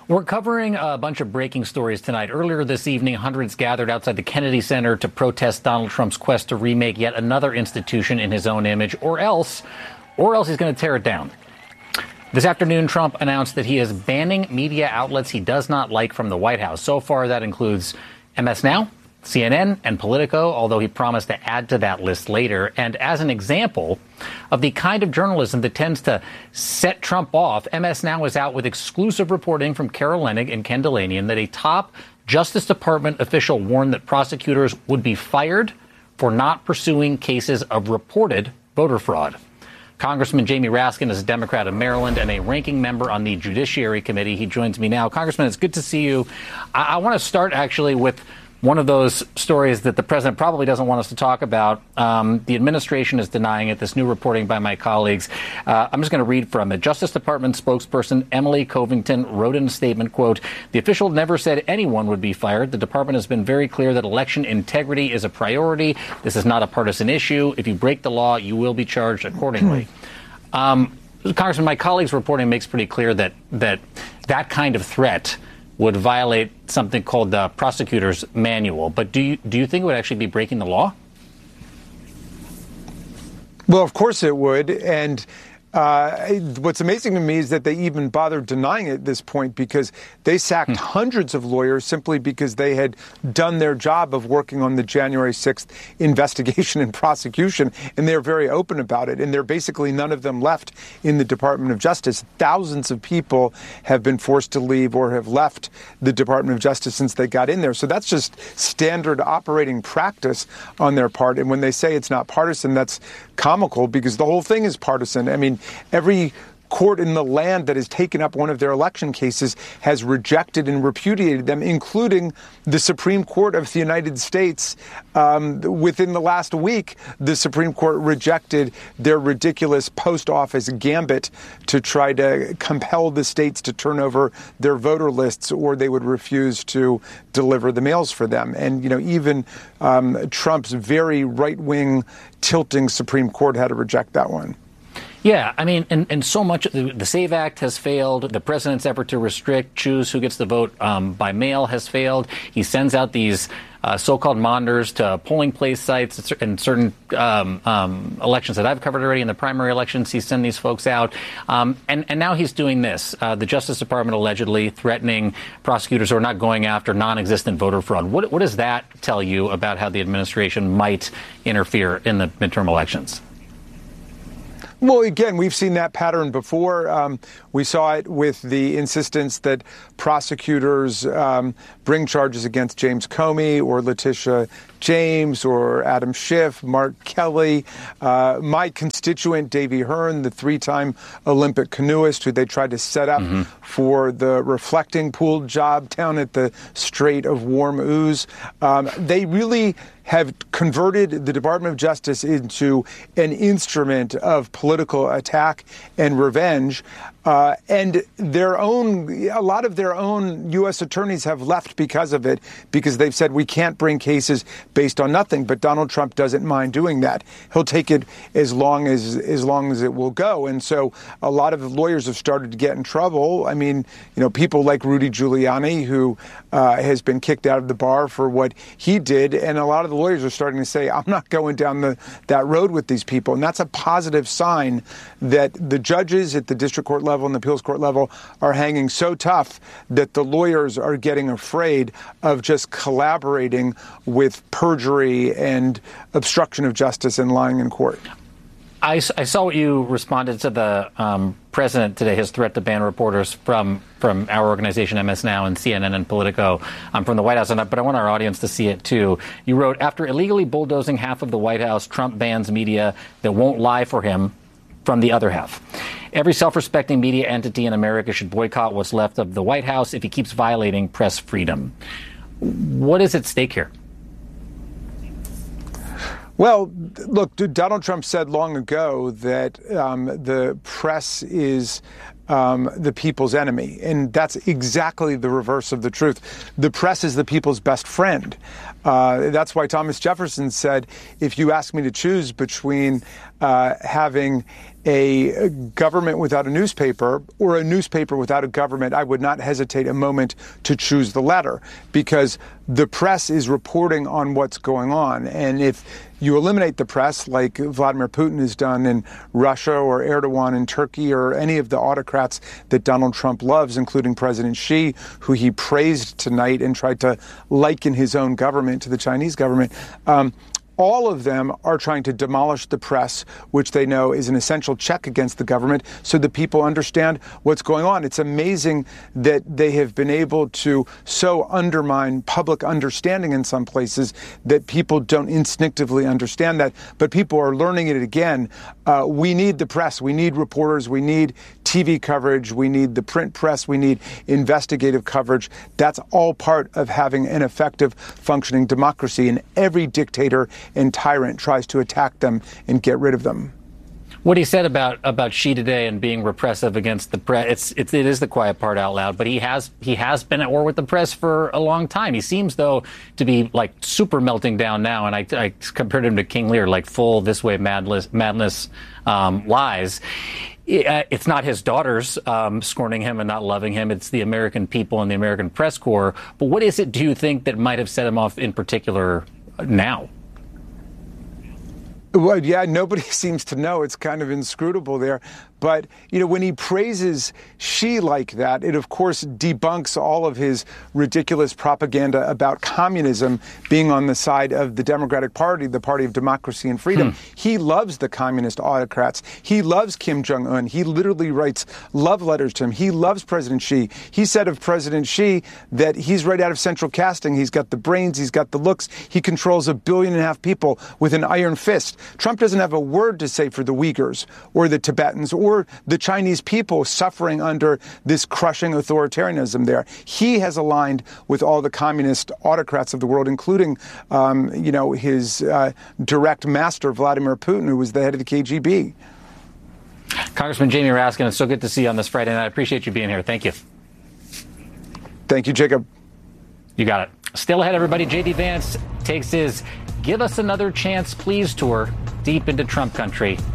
We're covering a bunch of breaking stories tonight. Earlier this evening, hundreds gathered outside the Kennedy Center to protest Donald Trump's quest to remake yet another institution in his own image, or else he's going to tear it down. This afternoon, Trump announced that he is banning media outlets he does not like from the White House. So far, that includes MS Now, CNN, and Politico, although he promised to add to that list later. And as an example of the kind of journalism that tends to set Trump off, MS Now is out with exclusive reporting from Carol Leonnig and Ken Dilanian that a top Justice Department official warned that prosecutors would be fired for not pursuing cases of reported voter fraud. Congressman Jamie Raskin is a Democrat of Maryland and a ranking member on the Judiciary Committee. He joins me now. Congressman, it's good to see you. I want to start actually with one of those stories that the president probably doesn't want us to talk about. The administration is denying it. This new reporting by my colleagues. I'm just going to read from it. Justice Department spokesperson Emily Covington wrote in a statement, quote, "The official never said anyone would be fired. The department has been very clear that election integrity is a priority. This is not a partisan issue. If you break the law, you will be charged accordingly." Congressman, my colleague's reporting makes pretty clear that kind of threat would violate something called the prosecutor's manual. But do you think it would actually be breaking the law? Well, of course it would. And what's amazing to me is that they even bothered denying it at this point, because they sacked hundreds of lawyers simply because they had done their job of working on the January 6th investigation and prosecution. And they're very open about it. And there are basically none of them left in the Department of Justice. Thousands of people have been forced to leave or have left the Department of Justice since they got in there. So that's just standard operating practice on their part. And when they say it's not partisan, that's comical, because the whole thing is partisan. I mean, every court in the land that has taken up one of their election cases has rejected and repudiated them, including the Supreme Court of the United States. Within the last week, the Supreme Court rejected their ridiculous post office gambit to try to compel the states to turn over their voter lists, or they would refuse to deliver the mails for them. And, even Trump's very right-wing tilting Supreme Court had to reject that one. Yeah, I mean, and so much, the SAVE Act has failed. The president's effort to choose who gets the vote by mail has failed. He sends out these so-called monitors to polling place sites in certain elections that I've covered already. In the primary elections, he sent these folks out. And now he's doing this. The Justice Department allegedly threatening prosecutors who are not going after non-existent voter fraud. What does that tell you about how the administration might interfere in the midterm elections? Well, again, we've seen that pattern before. We saw it with the insistence that prosecutors bring charges against James Comey or Letitia James or Adam Schiff, Mark Kelly. My constituent, Davy Hearn, the three-time Olympic canoeist who they tried to set up for the reflecting pool job down at the Strait of Warm Ooze. They really have converted the Department of Justice into an instrument of political attack and revenge. And a lot of their own U.S. attorneys have left because of it, because they've said we can't bring cases based on nothing. But Donald Trump doesn't mind doing that. He'll take it as long as it will go. And so a lot of the lawyers have started to get in trouble. I mean, people like Rudy Giuliani, who has been kicked out of the bar for what he did. And a lot of the lawyers are starting to say, I'm not going down that road with these people. And that's a positive sign that the judges at the district court level and the appeals court level are hanging so tough that the lawyers are getting afraid of just collaborating with perjury and obstruction of justice and lying in court. I saw what you responded to the president today, his threat to ban reporters from our organization, MS Now, and CNN and Politico from the White House. But I want our audience to see it, too. You wrote, after illegally bulldozing half of the White House, Trump bans media that won't lie for him from the other half. Every self-respecting media entity in America should boycott what's left of the White House if he keeps violating press freedom. What is at stake here? Well, look, Donald Trump said long ago that the press is the people's enemy. And that's exactly the reverse of the truth. The press is the people's best friend. That's why Thomas Jefferson said, if you ask me to choose between having a government without a newspaper or a newspaper without a government, I would not hesitate a moment to choose the latter, because the press is reporting on what's going on. And if you eliminate the press, like Vladimir Putin has done in Russia or Erdogan in Turkey or any of the autocrats that Donald Trump loves, including President Xi, who he praised tonight and tried to liken his own government to the Chinese government, all of them are trying to demolish the press, which they know is an essential check against the government, so that people understand what's going on. It's amazing that they have been able to so undermine public understanding in some places that people don't instinctively understand that, but people are learning it again. We need the press. We need reporters. We need TV coverage. We need the print press. We need investigative coverage. That's all part of having an effective functioning democracy, and every dictator and tyrant tries to attack them and get rid of them. What he said about Xi today and being repressive against the press, it is the quiet part out loud, but he has been at war with the press for a long time. He seems, though, to be like super melting down now, and I compared him to King Lear, like full this way madness lies. It's not his daughters scorning him and not loving him. It's the American people and the American press corps. But what is it, do you think, that might have set him off in particular now? Well, yeah, nobody seems to know. It's kind of inscrutable there. But, you know, when he praises Xi like that, it, of course, debunks all of his ridiculous propaganda about communism being on the side of the Democratic Party, the party of democracy and freedom. He loves the communist autocrats. He loves Kim Jong-un. He literally writes love letters to him. He loves President Xi. He said of President Xi that he's right out of central casting. He's got the brains. He's got the looks. He controls 1.5 billion people with an iron fist. Trump doesn't have a word to say for the Uyghurs or the Tibetans or the Chinese people suffering under this crushing authoritarianism there. He has aligned with all the communist autocrats of the world, including, his direct master, Vladimir Putin, who was the head of the KGB. Congressman Jamie Raskin, it's so good to see you on this Friday night. I appreciate you being here. Thank you. Thank you, Jacob. You got it. Still ahead, everybody. J.D. Vance takes his Give Us Another Chance, Please tour deep into Trump country.